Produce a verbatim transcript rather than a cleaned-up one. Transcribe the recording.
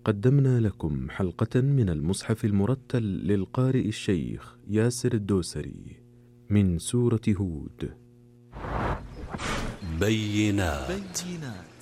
قدمنا لكم حلقة من المصحف المرتل للقارئ الشيخ ياسر الدوسري من سورة هود. بينات, بينات